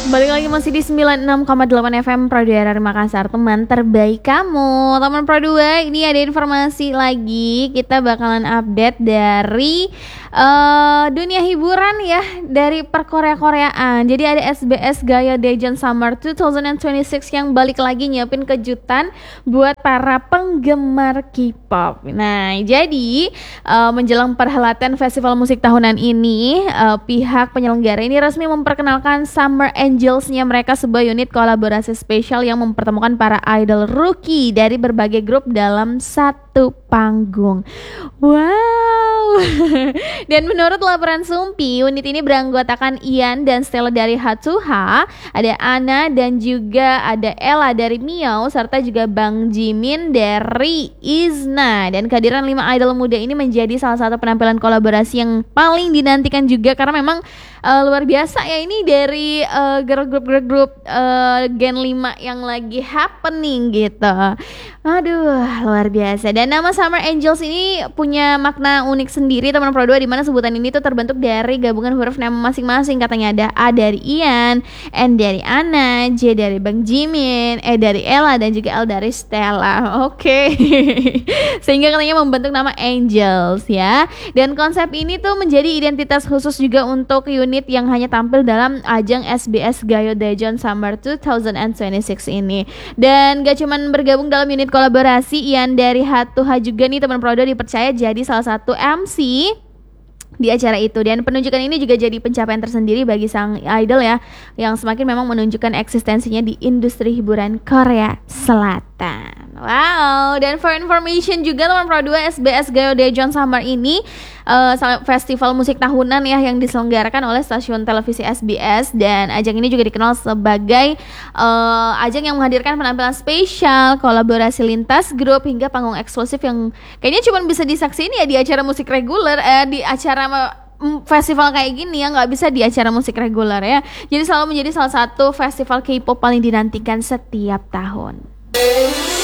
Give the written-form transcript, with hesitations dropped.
Balik lagi masih di 96,8 FM Pro 2 RRI Makassar, teman terbaik kamu. Teman Pro 2, ini ada informasi lagi. Kita bakalan update dari dunia hiburan ya, dari perkorea-koreaan. Jadi ada SBS Gaya Daejeon Summer 2026 yang balik lagi nyiapin kejutan buat para penggemar K-pop. Nah, jadi menjelang perhelatan festival musik tahunan ini, pihak penyelenggara ini resmi memperkenalkan Summer Angels-nya mereka, sebuah unit kolaborasi spesial yang mempertemukan para idol rookie dari berbagai grup dalam satu panggung. Wow. Dan menurut laporan Sumpi, unit ini beranggotakan Ian dan Stella dari H2H, ada Anna dan juga ada Ella dari Mio, serta juga Bang Jimin dari Izna. Dan kehadiran 5 idol muda ini menjadi salah satu penampilan kolaborasi yang paling dinantikan juga, karena memang luar biasa ya, ini dari girl group Gen 5 yang lagi happening gitu. Aduh, luar biasa. Dan nama Summer Angels ini punya makna unik sendiri teman Pro 2, di mana sebutan ini tuh terbentuk dari gabungan huruf nama masing-masing. Katanya ada A dari Ian, N dari Anna, J dari Bang Jimin, E dari Ella, dan juga L dari Stella. Oke. Sehingga katanya membentuk nama Angels ya. Dan konsep ini tuh menjadi identitas khusus juga untuk unit yang hanya tampil dalam ajang SBS Gaya Daejeon Summer 2026 ini. Dan gak cuman bergabung dalam unit kolaborasi, Ian dari H2H juga nih teman Pro 2 dipercaya jadi salah satu MC di acara itu. Dan penunjukan ini juga jadi pencapaian tersendiri bagi sang idol ya, yang semakin memang menunjukkan eksistensinya di industri hiburan Korea Selatan. Wow. Dan for information juga teman Pro 2, SBS Gaya Daejeon Summer ini festival musik tahunan ya yang diselenggarakan oleh stasiun televisi SBS. Dan ajang ini juga dikenal sebagai ajang yang menghadirkan penampilan spesial, kolaborasi lintas grup, hingga panggung eksklusif yang kayaknya cuma bisa disaksiin ya di acara musik reguler, di acara festival kayak gini ya, nggak bisa di acara musik reguler ya. Jadi selalu menjadi salah satu festival K-pop paling dinantikan setiap tahun.